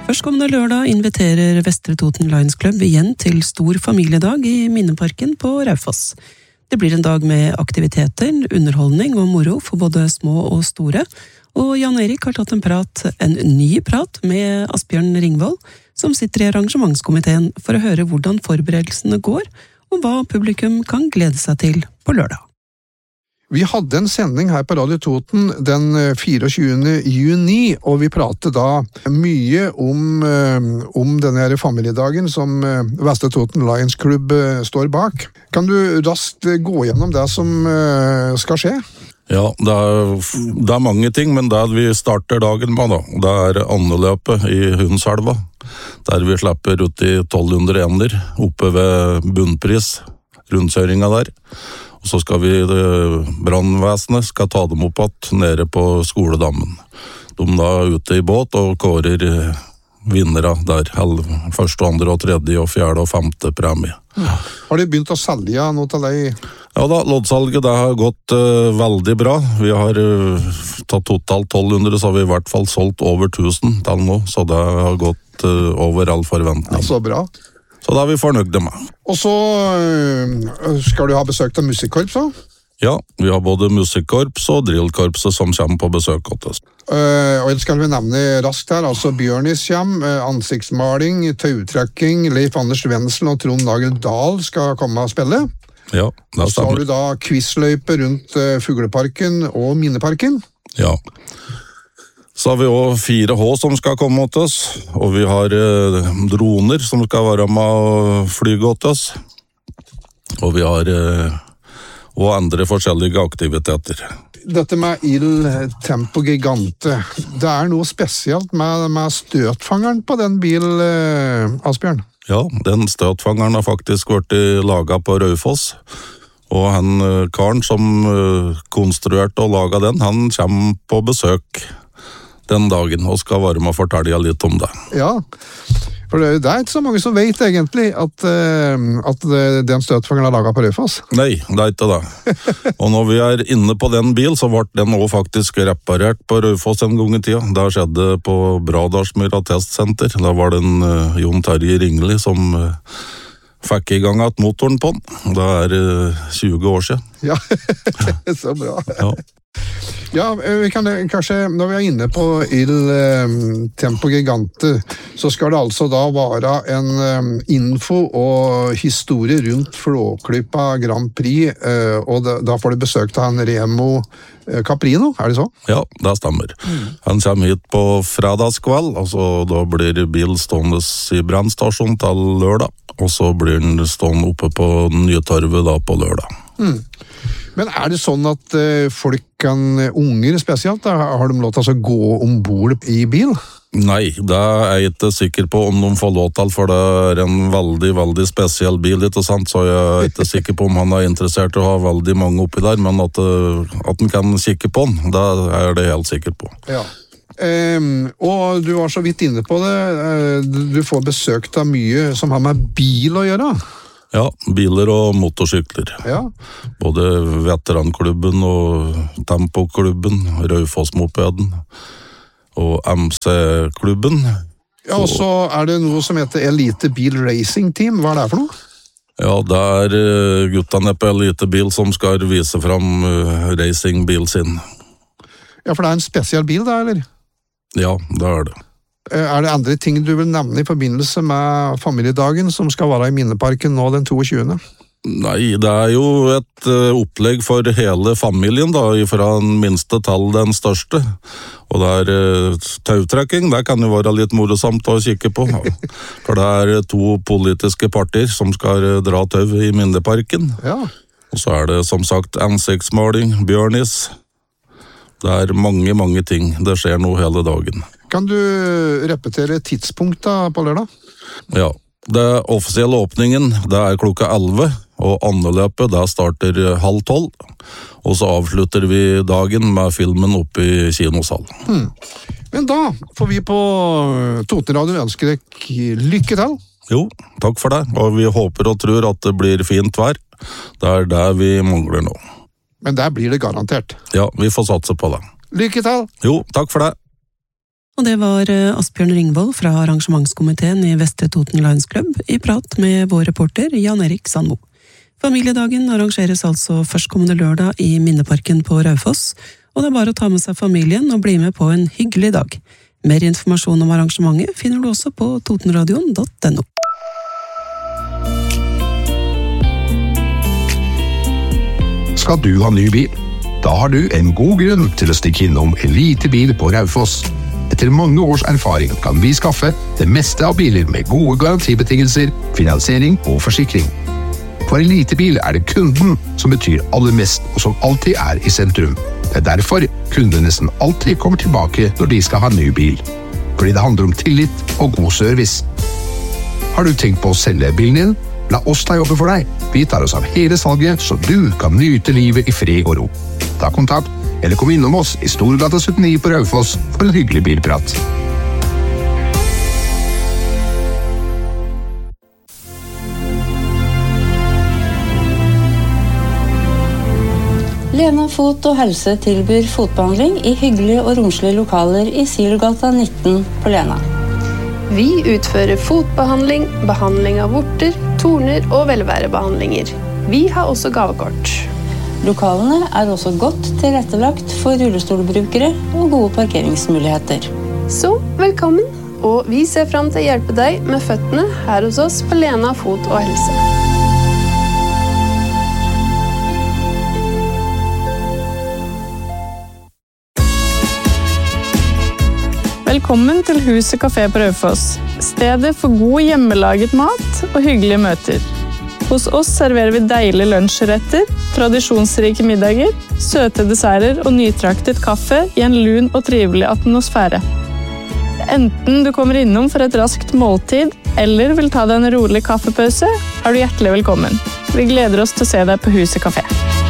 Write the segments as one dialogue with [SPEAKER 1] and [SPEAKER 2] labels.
[SPEAKER 1] Førstkommende lørdag inviterer Vestre Toten Lions Club igjen til stor familiedag i Minneparken på Raufoss. Det blir en dag med aktiviteter, underholdning og moro for både små og store, og Jan Erik har tatt en ny prat med Asbjørn Ringvold, som sitter i arrangementskomiteen for å høre hvordan forberedelsene går, og hva publikum kan glede seg til på lørdag.
[SPEAKER 2] Vi hadde en sending her på Radio Toten den 24. juni, og vi pratet da mye om denne her familiedagen som Vestre Toten Lions Club står bak. Kan du raskt gå gjennom det som skal skje?
[SPEAKER 3] Ja, det er mange ting, men det vi starter dagen med da, det er andeløpet i Hundselva, der vi slipper ut i 1200 ender oppe ved bunnpris, rundkjøringa der. Og så skal brannvesenet skal ta dem opp igjen nede på skoledammen. De da ute i båt og kårer vinnere der, første, andre, tredje, fjerde og femte premie.
[SPEAKER 2] Har de begynt å selge noe til deg?
[SPEAKER 3] Ja da, loddsalget det har gått veldig bra. Vi har tatt totalt 1200, så har vi i hvert fall solgt over 1000 til nå, så det har gått over all forventning.
[SPEAKER 2] Ja, så bra.
[SPEAKER 3] Så da vi fornøyde med.
[SPEAKER 2] Og så skal du ha besøk av musikkorps da?
[SPEAKER 3] Ja, vi har både musikkorps og drillkorpset som kommer på besøk til oss.
[SPEAKER 2] Og det skal vi nevne raskt her, altså Bjørnis kommer, ansiktsmaling, tautrekking, Leif Anders Wenzel og Trond Nagel Dahl skal komme og spille.
[SPEAKER 3] Ja, det stemmer.
[SPEAKER 2] Så har du da quizløype rundt Fugleparken og Minneparken.
[SPEAKER 3] Ja. Så har vi også 4H som skal komme til oss, og vi har droner som skal være med og flyge til oss. Og vi har og andre forskjellige aktiviteter.
[SPEAKER 2] Dette med Il Tempo Gigante, det er noe spesielt med støtfangeren på den bilen, Asbjørn?
[SPEAKER 3] Ja, den støtfangeren har faktisk vært laget på Raufoss. Og han karen som konstruerte og laget den, han kommer på besøk den dagen, og skal være med å fortelle litt om det.
[SPEAKER 2] Ja, for det er ikke så mange som vet egentlig at den støtfangeren er laget på Raufoss.
[SPEAKER 3] Nei, det er ikke det. Og når vi er inne på den bil, så ble den også faktisk reparert på Raufoss en gang i tida. Det skjedde på Bradarsmyra testsenter. Da var det en Jon Terje Ringli som fikk i gang at motoren på den. Det er 20 år siden.
[SPEAKER 2] Ja, så bra.
[SPEAKER 3] Ja.
[SPEAKER 2] Ja, vi kan kanskje, når vi er inne på Il Tempo Gigante, så skal det altså da være en info og historie rundt Flåklypa Grand Prix, og da får du besøk til han Remo Caprino, er det så?
[SPEAKER 3] Ja, det stemmer. Han kommer hit på fredagskveld, altså da blir bil stående i brannstasjonen til lørdag, og så blir den stående oppe på Nytorvet da på lørdag.
[SPEAKER 2] Men er det sånn at folk unger spesielt, har de lov til å gå ombord i bil?
[SPEAKER 3] Nei, det er jeg ikke sikker på om de får lov til, for det er en veldig, veldig spesiell bil, ikke sant? Så jeg er ikke sikker på om han er interessert i å ha veldig mange oppi der, men at han kan kikke på den, det er det helt sikker på.
[SPEAKER 2] Ja. Og du var så vidt inne på det, du får besøk av mye som har med bil å gjøre.
[SPEAKER 3] Ja, biler og motorsykler.
[SPEAKER 2] Ja.
[SPEAKER 3] Både veteranklubben og tempoklubben, Raufoss-mopeden og MC-klubben.
[SPEAKER 2] Ja, og så er det noe som heter Elite Bil Racing Team. Hva er det for noe?
[SPEAKER 3] Ja, det er guttene på Elite Bil som skal vise fram racingbil sin.
[SPEAKER 2] Ja, for det er en spesiell bil da, eller?
[SPEAKER 3] Ja, det er det.
[SPEAKER 2] Er det andre ting du vil nevne i forbindelse med familiedagen som skal være i Minneparken nå den 22.
[SPEAKER 3] Nei, det er jo et opplegg for hele familien da, fra den minste til den største. Og det er tautrekking, det kan jo være litt morosamt å kikke på. For det er 2 politiske partier som skal dra tau i Minneparken.
[SPEAKER 2] Ja.
[SPEAKER 3] Og så er det som sagt ansiktsmaling, Bjørnis. Det er mange, mange ting. Det skjer noe hele dagen.
[SPEAKER 2] Kan du repetere tidspunktet på lørdag?
[SPEAKER 3] Ja, det offisielle åpningen det er klokka 11, og andeløpet det starter 11:30, og så avslutter vi dagen med filmen oppe i kinosalen.
[SPEAKER 2] Men da får vi på Totenradioen ønske deg lykke til.
[SPEAKER 3] Jo, takk for det, og vi håper og tror at det blir fint vær. Det er det vi mangler nå.
[SPEAKER 2] Men der blir det garantert.
[SPEAKER 3] Ja, vi får satse på det.
[SPEAKER 2] Lykke til!
[SPEAKER 3] Jo, takk for det.
[SPEAKER 1] Og det var Asbjørn Ringvold fra arrangementskomiteen i Vestre Toten Lions Club i prat med vår reporter Jan Erik Sandmo. Familiedagen arrangeres altså førstkommende lørdag i Minneparken på Raufoss, og det er bare å ta med seg familien og bli med på en hyggelig dag. Mer informasjon om arrangementet finner du også på totenradion.no.
[SPEAKER 4] Skal du ha ny bil? Da har du en god grunn til å stikke innom Elitebil på Raufoss. Etter mange års erfaring kan vi skaffe det meste av biler med gode garantibetingelser, finansiering og forsikring. For Elitebil er det kunden som betyr aller mest, og som alltid er i sentrum. Det er derfor kunder nesten alltid kommer tilbake når de skal ha ny bil. Fordi det handler om tillit og god service. Har du tenkt på å selge bilen din? La oss ta jobbe for deg. Vi tar oss av hele salget, så du kan nyte livet i fred og ro. Ta kontakt, eller kom innom oss i Storgata 79 på Raufoss for en hyggelig bilprat.
[SPEAKER 5] Lena Fot og Helse tilbyr fotbehandling i hyggelige og romslige lokaler i Silgata 19 på Lena.
[SPEAKER 6] Vi utfører fotbehandling, behandling av vorter, torner og velværebehandlinger. Vi har også gavekort.
[SPEAKER 5] Lokalene er også godt tilrettelagt for rullestolbrukere og gode parkeringsmuligheter.
[SPEAKER 6] Så velkommen, og vi ser frem til å hjelpe deg med føttene her hos oss på Lena Fot og Helse.
[SPEAKER 7] Velkommen til Huset Café på Raufoss, stedet for god hjemmelaget mat og hyggelige møter. Hos oss serverer vi deilige lunsjretter, tradisjonsrike middager, søte desserter og nytraktet kaffe i en lun og trivelig atmosfære. Enten du kommer innom for et raskt måltid, eller vil ta deg en rolig kaffepause, er du hjertelig velkommen. Vi gleder oss til å se deg på Huset Café.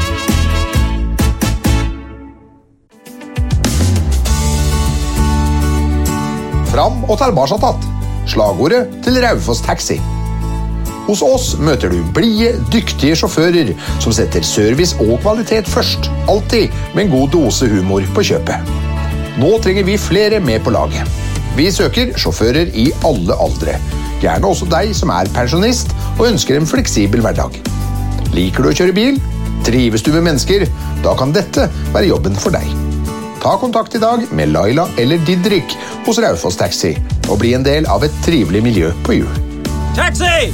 [SPEAKER 4] Fram og tilbake tatt. Slagordet til Raufoss Taxi. Hos oss møter du blide, dyktige sjåfører som setter service og kvalitet først, alltid med en god dose humor på kjøpet. Nå trenger vi flere med på laget. Vi søker sjåfører i alle aldre, gjerne også deg som er pensjonist og ønsker en fleksibel hverdag. Liker du å kjøre bil? Trives du med mennesker? Da kan dette være jobben for deg. Ta kontakt i dag med Laila eller Didrik hos Raufoss Taxi og bli en del av et trivelig miljø på hjul.
[SPEAKER 8] Taxi!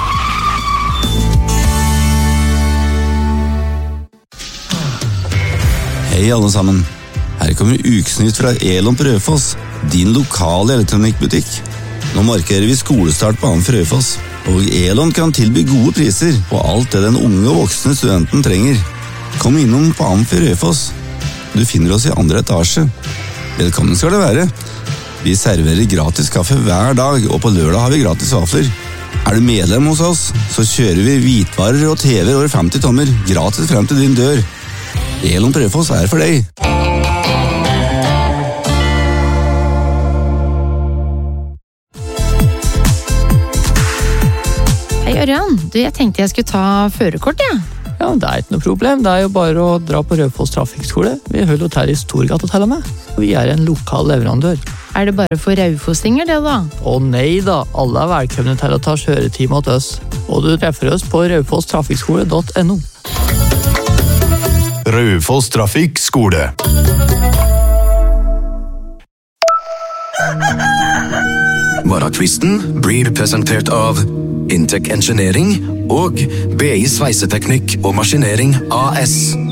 [SPEAKER 9] Hei alle sammen, her kommer Ukesnytt fra Elon på Raufoss, din lokale elektronikkbutikk. Nå markerer vi skolestart på Amfi Raufoss, og Elon kan tilby gode priser på alt det den unge og voksne studenten trenger. Kom innom på Amfi Raufoss. Du finner oss i 2. etasje. Velkommen skal det være. Vi serverer gratis kaffe hver dag, og på lørdag har vi gratis vafler. Er du medlem hos oss, så kjører vi hvitvarer og TV over 50 tommer gratis frem til din dør. Elon på Raufoss er for deg.
[SPEAKER 10] Hei Ørjan, jeg tenkte jeg skulle ta førerkort, ja.
[SPEAKER 11] Ja, det er ikke noe problem. Det er jo bare å dra på Raufoss trafikkskole. Vi holder til i Storgata til og med. Vi er en lokal leverandør.
[SPEAKER 10] Er det bare for raufossinger det da?
[SPEAKER 11] Å nei da, alle er velkomne til å ta kjøretime til oss. Og du treffer oss på raufosstrafikkskole.no.
[SPEAKER 12] Raufoss trafikkskole. Morgenkvisten blir presentert av Intec Engineering og BI Sveiseteknikk og Maskinering AS.